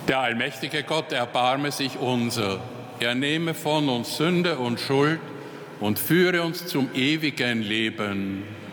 Der allmächtige Gott erbarme sich unser. Er nehme von uns Sünde und Schuld und führe uns zum ewigen Leben.